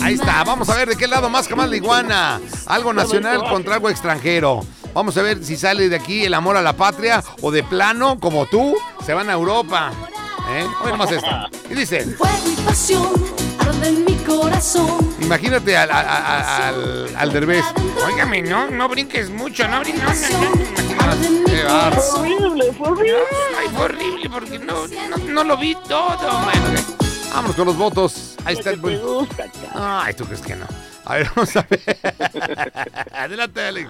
Ahí está, vamos a ver de qué lado más jamás la iguana. Algo nacional contra algo extranjero. Vamos a ver si sale de aquí el amor a la patria o de plano, como tú, se van a Europa. Oye, nomás esta. Y dice: Fuego y pasión arde en mi corazón. Imagínate al Derbez. Óigame, no brinques mucho, no brinques. Fue horrible. Ay, fue horrible porque no lo vi todo. Bueno, vámonos con los votos. Ahí está el buen. Ay, ¿tú crees que no? A ver, vamos a ver. Adelante, Alex.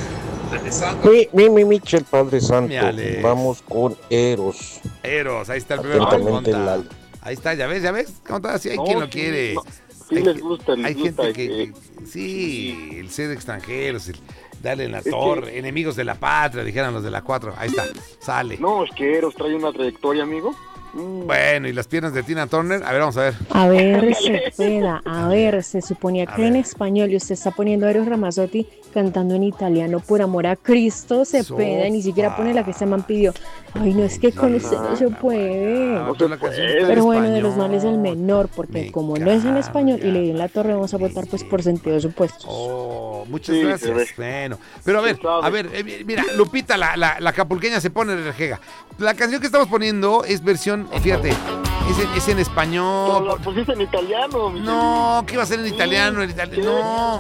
Mi Michel, Padre Santo. Vamos con Eros. Eros, ahí está el primer voto. Ahí está, ya ves. ¿Cómo está? Sí, hay quien lo quiere. Sí, les gusta. Hay gente que sí, el ser extranjeros, darle en la torre, enemigos de la patria, dijeran los de la 4. Ahí está, sale. No, es que Eros trae una trayectoria, amigo. Bueno, y las piernas de Tina Turner, a ver, vamos a ver. A ver, Cepeda, se suponía que era en español y usted está poniendo a Eros Ramazzotti cantando en italiano. Por amor a Cristo, Cepeda, y ni siquiera pone la que este man pidió. Ay, no, es que con usted no se puede. Pero bueno, de los males el menor, porque como no es en español y le di en la torre, vamos a votar pues por sentidos opuestos. Oh, muchas gracias. Bueno, pero a ver, mira, Lupita, la acapulqueña se pone de rejega. La canción que estamos poniendo es versión, fíjate, es en español. No, la pusiste en italiano. No, ¿qué iba a ser en italiano? No.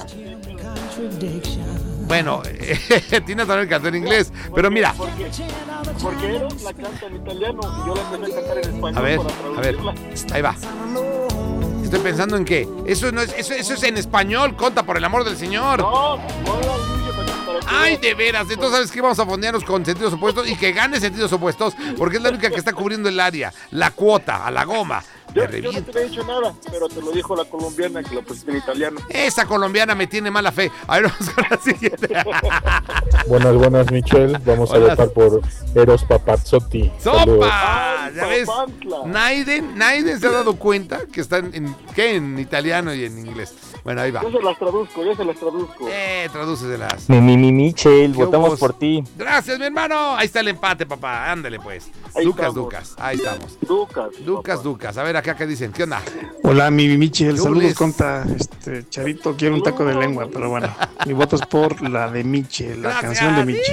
Bueno, Tina Turner cantó en inglés, pero mira. Porque Eros la canta en italiano y yo la empecé a cantar en español. A ver, ahí va. Estoy pensando en qué. Eso es en español, conta por el amor del Señor. No, ay, de veras, entonces ¿sabes qué? Vamos a fondearnos con sentidos opuestos y que gane sentidos opuestos, porque es la única que está cubriendo el área, la cuota, a la goma. Yo no te había dicho nada, pero te lo dijo la colombiana que lo pusiste en italiano. Esa colombiana me tiene mala fe. A ver, vamos con la siguiente. Buenas, Michelle. Vamos a votar por Eros Ramazzotti. ¡Sopa! ¿Ya ves? Naiden se ha dado cuenta que están en italiano y en inglés. Bueno, ahí va. Yo se las traduzco. Tradúceselas. Michelle, votamos por ti. Gracias, mi hermano. Ahí está el empate, papá. Ándale, pues. Ducas. Ahí estamos. Ducas. A ver, acá, ¿qué dicen? ¿Qué onda? Hola, mi Michel. Saludos, conta. Chavito, quiero un taco de lengua, pero bueno. Mi voto es por la de Michel, la canción de Michel.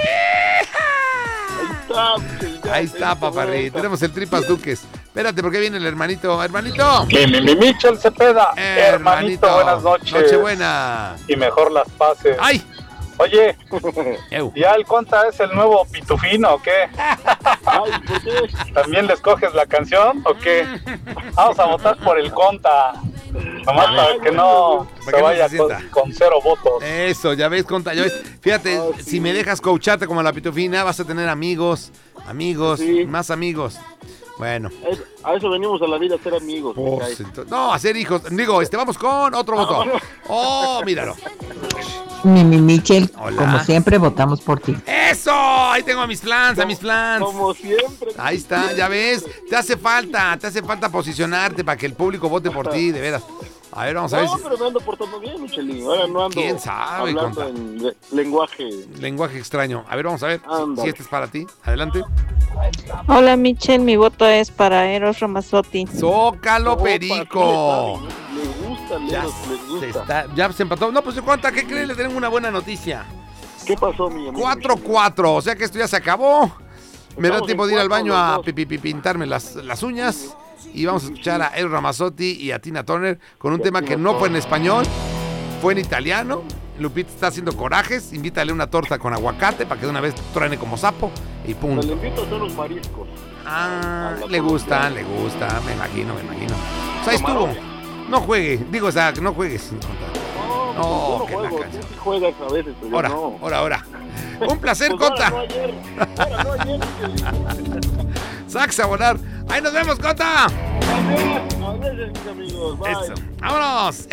Ahí está, paparri. Tenemos el Tripas Duques. Espérate, porque viene el hermanito. ¡Hermanito! Mi Michel Cepeda. Hermanito, buenas noches. Nochebuena. Y mejor las pases. ¡Ay! Oye, ¿ya el conta es el nuevo pitufino o qué? Ay, ¿por qué? ¿También le escoges la canción o qué? Vamos a votar por el conta. Nomás para que no se vaya con 0 votos. Eso, ya ves, conta, ya ves. Fíjate, si me dejas coacharte como la pitufina, vas a tener amigos, sí. Más amigos. Bueno. A eso venimos a la vida, a ser amigos. No, a ser hijos. Digo, vamos con otro voto. Oh, míralo. Mi Michel, como siempre, votamos por ti. ¡Eso! Ahí tengo a mis flans, Como siempre. Ahí está, ya ves. Te hace falta posicionarte para que el público vote por ti, de veras. A ver, vamos a ver. No, pero me ando portando bien, Michelín. Ahora no ando. ¿Quién sabe? Hablando en lenguaje extraño. A ver, vamos a ver si este es para ti. Adelante. Hola, Michel. Mi voto es para Eros Ramazzotti. Zócalo, perico. Les gusta. Ya se empató. No, pues cuánta, ¿qué crees? Le tengo una buena noticia. ¿Qué pasó, mi amigo? 4-4, o sea que esto ya se acabó. Me da tiempo de ir al baño a pintarme las uñas. Y vamos a escuchar a Eros Ramazzotti y a Tina Turner con un tema que no fue en español, fue en italiano. Lupita está haciendo corajes, invítale una torta con aguacate para que de una vez truene como sapo y punto. Le invito a hacer los mariscos. Le gusta, me imagino. O sea, ahí estuvo. No juegue, digo, o sea, que no juegues. No, que juego, tú sí juegas a veces, pero ahora. Un placer, pues Conta. No ayer. Sax a volar. Ahí nos vemos, Conta. A veces, mis amigos. Bye. Eso. Vámonos.